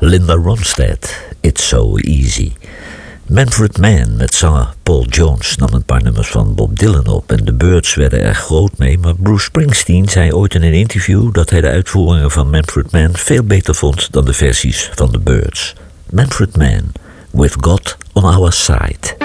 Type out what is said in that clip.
Linda Ronstadt, It's So Easy. Manfred Mann met zanger Paul Jones nam een paar nummers van Bob Dylan op en de Byrds werden er groot mee, maar Bruce Springsteen zei ooit in een interview dat hij de uitvoeringen van Manfred Mann veel beter vond dan de versies van de Byrds. Manfred Mann, With God on Our Side.